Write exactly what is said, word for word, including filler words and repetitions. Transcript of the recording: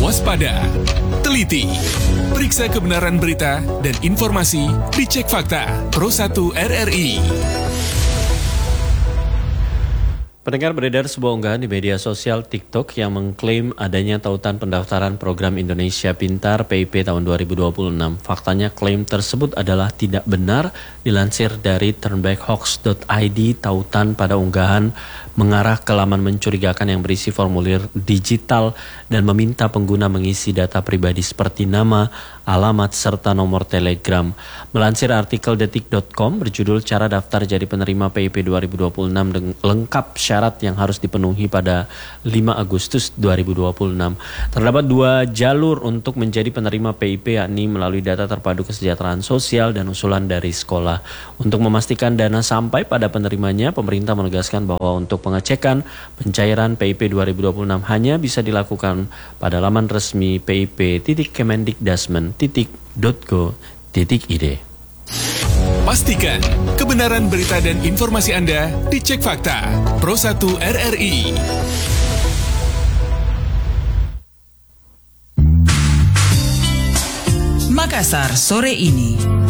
waspada, teliti, periksa kebenaran berita dan informasi, dicek fakta. Pro satu R R I. Pendengar, beredar sebuah unggahan di media sosial TikTok yang mengklaim adanya tautan pendaftaran program Indonesia Pintar P I P tahun dua ribu dua puluh enam. Faktanya klaim tersebut adalah tidak benar. Dilansir dari turnbackhoax dot I D, tautan pada unggahan mengarah ke laman mencurigakan yang berisi formulir digital dan meminta pengguna mengisi data pribadi seperti nama, alamat, serta nomor telegram. Melansir artikel detik dot com berjudul Cara Daftar Jadi Penerima P I P dua ribu dua puluh enam dengan lengkap syarat yang harus dipenuhi pada lima Agustus dua ribu dua puluh enam. Terdapat dua jalur untuk menjadi penerima P I P, yakni melalui data terpadu kesejahteraan sosial dan usulan dari sekolah. Untuk memastikan dana sampai pada penerimanya, pemerintah menegaskan bahwa untuk pengecekan pencairan P I P dua ribu dua puluh enam hanya bisa dilakukan pada laman resmi P I P titik kemendikdasmen titik dot go titik I D. Pastikan kebenaran berita dan informasi Anda dicek fakta. Pro satu R R I. Makassar sore ini.